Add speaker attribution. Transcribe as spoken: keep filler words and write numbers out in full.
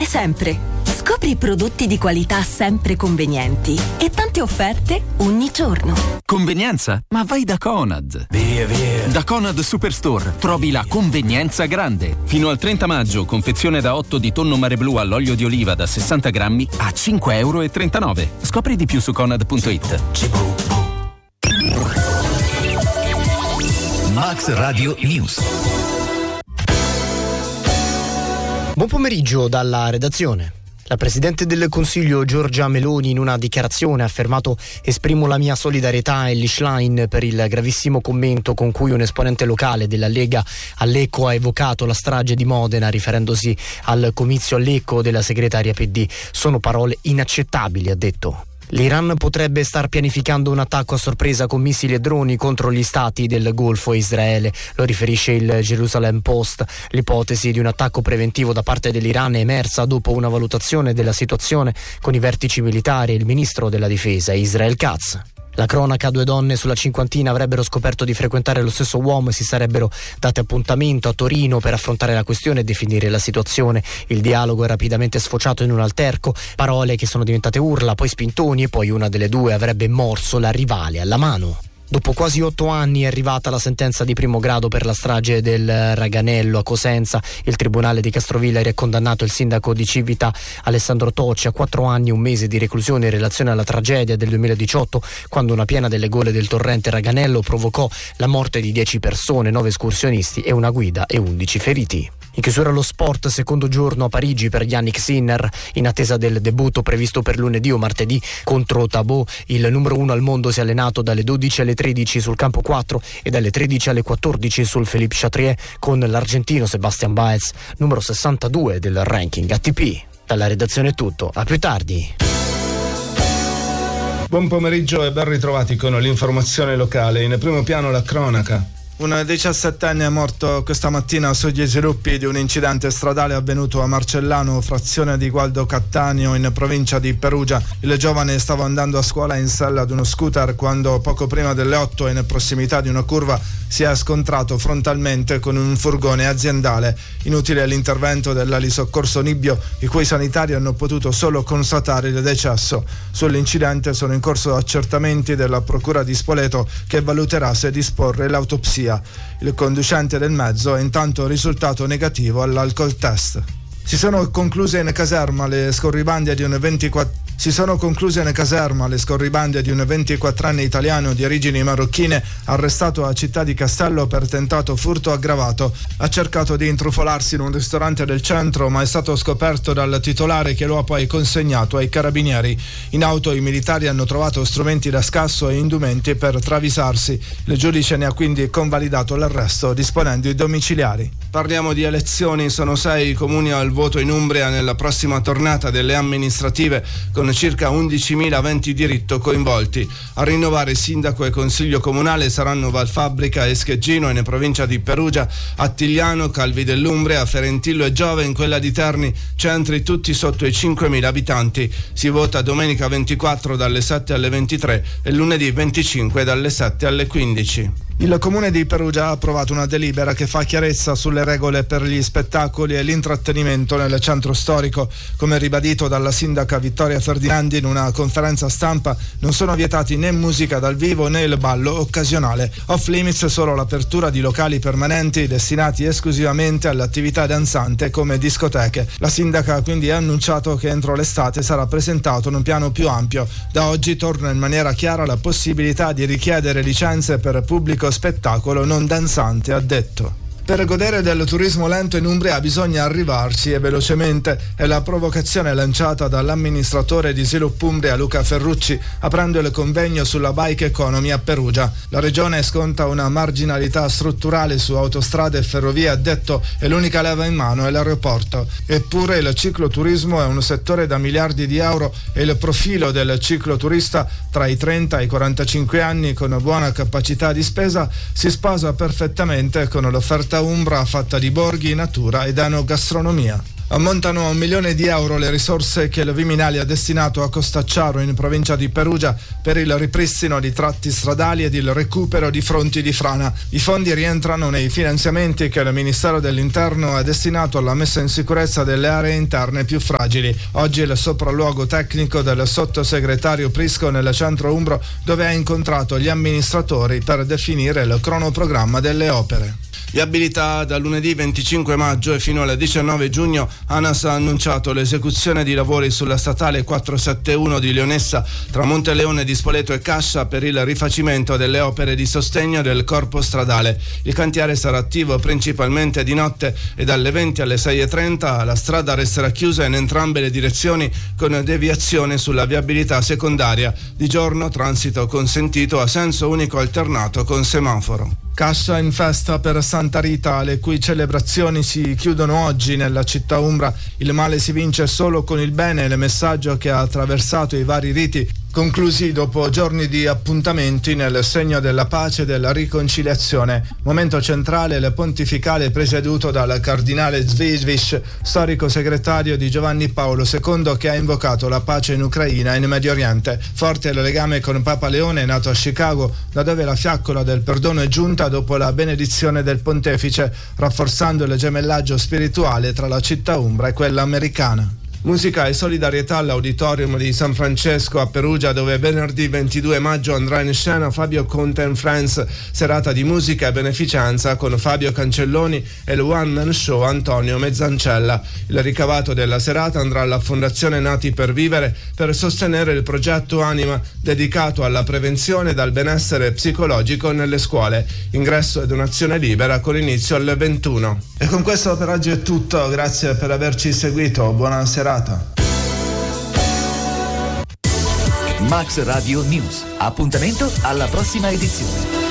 Speaker 1: sempre. Scopri prodotti di qualità sempre convenienti e tante offerte ogni giorno.
Speaker 2: Convenienza? Ma vai da Conad.
Speaker 3: Via, via.
Speaker 2: Da Conad Superstore trovi la convenienza grande. Fino al trenta maggio, confezione da otto di tonno mare blu all'olio di oliva da sessanta grammi a cinque virgola trentanove euro. Scopri di più su conad punto it.
Speaker 3: Max Radio News.
Speaker 4: Buon pomeriggio dalla redazione. La Presidente del Consiglio Giorgia Meloni in una dichiarazione ha affermato: esprimo la mia solidarietà a Elly Schlein per il gravissimo commento con cui un esponente locale della Lega a Lecco ha evocato la strage di Modena riferendosi al comizio a Lecco della segretaria P D. Sono parole inaccettabili, ha detto. L'Iran potrebbe star pianificando un attacco a sorpresa con missili e droni contro gli stati del Golfo e Israele, lo riferisce il Jerusalem Post. L'ipotesi di un attacco preventivo da parte dell'Iran è emersa dopo una valutazione della situazione con i vertici militari e il ministro della difesa Israel Katz. La cronaca: due donne sulla cinquantina avrebbero scoperto di frequentare lo stesso uomo e si sarebbero date appuntamento a Torino per affrontare la questione e definire la situazione. Il dialogo è rapidamente sfociato in un alterco, parole che sono diventate urla, poi spintoni e poi una delle due avrebbe morso la rivale alla mano. Dopo quasi otto anni è arrivata la sentenza di primo grado per la strage del Raganello a Cosenza. Il tribunale di Castrovillari ha condannato il sindaco di Civita Alessandro Tocci a quattro anni e un mese di reclusione in relazione alla tragedia del duemiladiciotto, quando una piena delle gole del torrente Raganello provocò la morte di dieci persone, nove escursionisti e una guida e undici feriti. In chiusura lo sport, secondo giorno a Parigi per Yannick Sinner, in attesa del debutto previsto per lunedì o martedì contro Tabò. Il numero uno al mondo si è allenato dalle dodici alle tredici sul campo quattro e dalle tredici alle quattordici sul Philippe Chatrier con l'argentino Sebastian Baez, numero sessantadue del ranking A T P. Dalla redazione è tutto, a più tardi.
Speaker 5: Buon pomeriggio e ben ritrovati con l'informazione locale. In primo piano la cronaca. Un diciassettenne è morto questa mattina sugli sviluppi di un incidente stradale avvenuto a Marcellano, frazione di Gualdo Cattaneo, in provincia di Perugia. Il giovane stava andando a scuola in sella ad uno scooter quando, poco prima delle otto, in prossimità di una curva, si è scontrato frontalmente con un furgone aziendale. Inutile l'intervento dell'Alisoccorso Nibbio, i cui sanitari hanno potuto solo constatare il decesso. Sull'incidente sono in corso accertamenti della Procura di Spoleto, che valuterà se disporre l'autopsia. Il conducente del mezzo è intanto risultato negativo all'alcol test. Si sono concluse in caserma le scorribande di un ventiquattro Si sono concluse in caserma le scorribande di un ventiquattrenne italiano di origini marocchine arrestato a Città di Castello per tentato furto aggravato. Ha cercato di intrufolarsi in un ristorante del centro, ma è stato scoperto dal titolare, che lo ha poi consegnato ai carabinieri. In auto i militari hanno trovato strumenti da scasso e indumenti per travisarsi. Il giudice ne ha quindi convalidato l'arresto disponendo i domiciliari. Parliamo di elezioni. Sono sei i comuni al voto in Umbria nella prossima tornata delle amministrative, con circa undicimila aventi diritto coinvolti. A rinnovare sindaco e consiglio comunale saranno Valfabbrica e Scheggino in provincia di Perugia, Attigliano, Calvi dell'Umbria, Ferentillo e Giove in quella di Terni, centri tutti sotto i cinquemila abitanti. Si vota domenica ventiquattro dalle sette alle ventitré e lunedì venticinque dalle sette alle quindici. Il comune di Perugia ha approvato una delibera che fa chiarezza sulle regole per gli spettacoli e l'intrattenimento nel centro storico. Come ribadito dalla sindaca Vittoria Ferdinandi in una conferenza stampa, non sono vietati né musica dal vivo né il ballo occasionale. Off limits solo l'apertura di locali permanenti destinati esclusivamente all'attività danzante come discoteche. La sindaca quindi ha annunciato che entro l'estate sarà presentato un piano più ampio. Da oggi torna in maniera chiara la possibilità di richiedere licenze per pubblico spettacolo non danzante, ha detto. Per godere del turismo lento in Umbria bisogna arrivarci e velocemente, è la provocazione lanciata dall'amministratore di Sviluppo Umbria Luca Ferrucci aprendo il convegno sulla bike economy a Perugia. La regione sconta una marginalità strutturale su autostrade e ferrovie, ha detto, e l'unica leva in mano è l'aeroporto. Eppure il cicloturismo è un settore da miliardi di euro e il profilo del cicloturista tra i trenta e i quarantacinque anni con buona capacità di spesa si sposa perfettamente con l'offerta umbra fatta di borghi, natura ed enogastronomia. Ammontano a un milione di euro le risorse che il Viminali ha destinato a Costacciaro, in provincia di Perugia, per il ripristino di tratti stradali ed il recupero di fronti di frana. I fondi rientrano nei finanziamenti che il Ministero dell'Interno ha destinato alla messa in sicurezza delle aree interne più fragili. Oggi il sopralluogo tecnico del sottosegretario Prisco nel centro umbro, dove ha incontrato gli amministratori per definire il cronoprogramma delle opere. Viabilità da lunedì venticinque maggio e fino al diciannove giugno. ANAS ha annunciato l'esecuzione di lavori sulla statale quattrocentosettantuno di Leonessa tra Monteleone di Spoleto e Cascia per il rifacimento delle opere di sostegno del corpo stradale. Il cantiere sarà attivo principalmente di notte e dalle venti alle sei e trenta. La strada resterà chiusa in entrambe le direzioni con deviazione sulla viabilità secondaria. Di giorno transito consentito a senso unico alternato con semaforo. Cascia in festa per Santa Rita, le cui celebrazioni si chiudono oggi nella città umbra. Il male si vince solo con il bene, il messaggio che ha attraversato i vari riti, conclusi dopo giorni di appuntamenti nel segno della pace e della riconciliazione. Momento centrale il pontificale presieduto dal cardinale Zvezvish, storico segretario di Giovanni Paolo secondo, che ha invocato la pace in Ucraina e in Medio Oriente. Forte il legame con Papa Leone, nato a Chicago, da dove la fiaccola del perdono è giunta dopo la benedizione del pontefice, rafforzando il gemellaggio spirituale tra la città umbra e quella americana. Musica e solidarietà all'Auditorium di San Francesco a Perugia, dove venerdì ventidue maggio andrà in scena Fabio Conte and Friends, serata di musica e beneficenza con Fabio Cancelloni e il one man show Antonio Mezzancella. Il ricavato della serata andrà alla Fondazione Nati per Vivere per sostenere il progetto Anima, dedicato alla prevenzione ed al benessere psicologico nelle scuole. Ingresso e donazione libera con inizio alle ventuno. E con questo per oggi è tutto, grazie per averci seguito, buona serata.
Speaker 3: Max Radio News. Appuntamento alla prossima edizione.